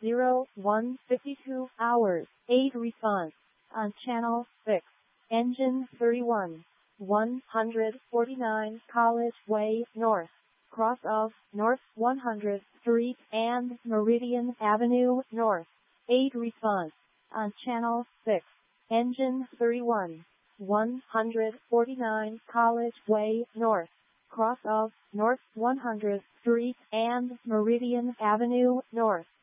01:52 hours. 8 response. On channel 6. Engine 31. 149 College Way North. Cross of North 100th Street and Meridian Avenue North. 8 response. On channel 6. Engine 31. 149 College Way North. Cross of North 100th Street and Meridian Avenue North.